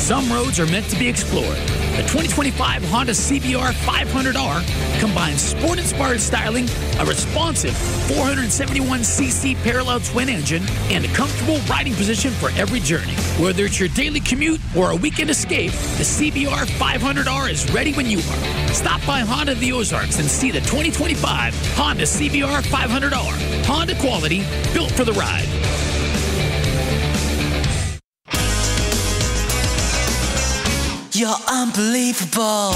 Some roads are meant to be explored. The 2025 Honda CBR 500R combines sport-inspired styling, a responsive 471cc parallel twin engine, and a comfortable riding position for every journey. Whether it's your daily commute or a weekend escape, the CBR 500R is ready when you are. Stop by Honda of the Ozarks and see the 2025 Honda CBR 500R. Honda quality, built for the ride. You're unbelievable.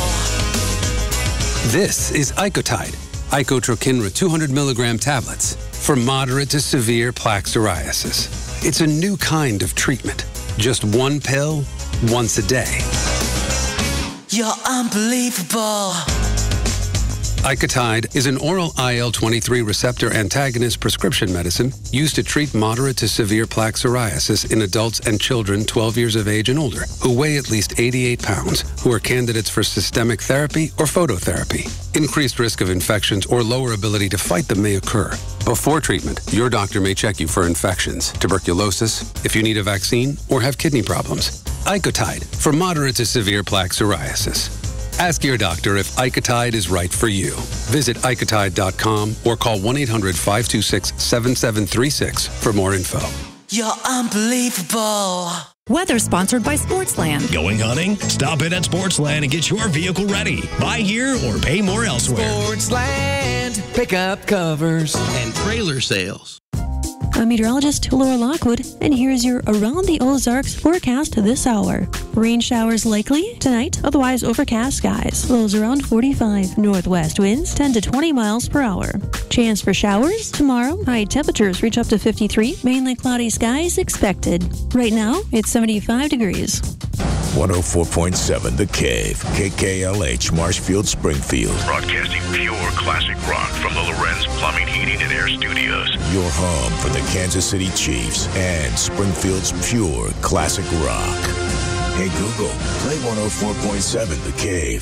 This is Icotide, Icotrokinra 200 milligram tablets for moderate to severe plaque psoriasis. It's a new kind of treatment. Just one pill, once a day. You're unbelievable. Icotide is an oral IL-23 receptor antagonist prescription medicine used to treat moderate to severe plaque psoriasis in adults and children 12 years of age and older who weigh at least 88 pounds, who are candidates for systemic therapy or phototherapy. Increased risk of infections or lower ability to fight them may occur. Before treatment, your doctor may check you for infections, tuberculosis, if you need a vaccine, or have kidney problems. Icotide for moderate to severe plaque psoriasis. Ask your doctor if Icotide is right for you. Visit Icotide.com or call 1-800-526-7736 for more info. You're unbelievable. Weather sponsored by Sportsland. Going hunting? Stop in at Sportsland and get your vehicle ready. Buy here or pay more elsewhere. Sportsland. Pickup covers and trailer sales. I'm meteorologist Laura Lockwood, and here's your Around the Ozarks forecast this hour. Rain showers likely tonight, otherwise overcast skies. Lows around 45. Northwest winds 10 to 20 miles per hour. Chance for showers tomorrow. High temperatures reach up to 53. Mainly cloudy skies expected. Right now, it's 75 degrees. 104.7 The Cave, KKLH, Marshfield, Springfield. Broadcasting pure classic rock from the Lorenz Plumbing, Heating, and Air Studios. Your home for the Kansas City Chiefs and Springfield's pure classic rock. Hey Google, play 104.7 The Cave.